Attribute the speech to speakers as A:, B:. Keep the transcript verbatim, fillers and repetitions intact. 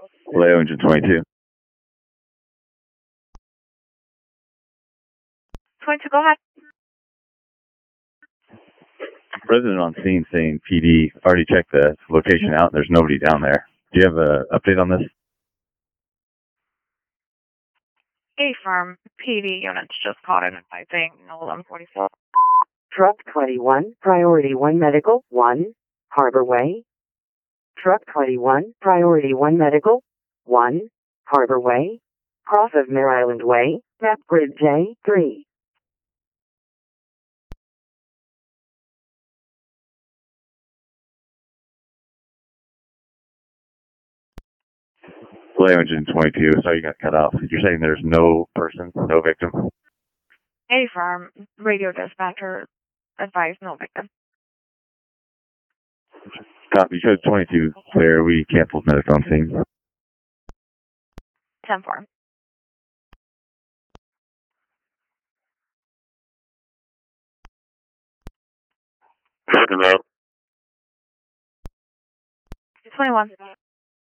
A: Leo engine twenty-two.
B: twenty-two, go ahead.
A: Resident on scene saying P D already checked the location out. There's nobody down there. Do you have an update on this?
B: A-firm P D units just caught in advising eleven forty-four.
C: Truck twenty-one, Priority one Medical, one, Harbor Way. Truck twenty-one, Priority one Medical, one, Harbor Way. Cross of Mare Island Way, map grid J three.
A: Leo engine twenty-two. Sorry you got cut off. You're saying there's no person, no victim?
B: A-firm radio dispatcher advised no victim.
A: Copy. Shows twenty-two clear. We canceled medical on scene.
B: ten four. twenty-one.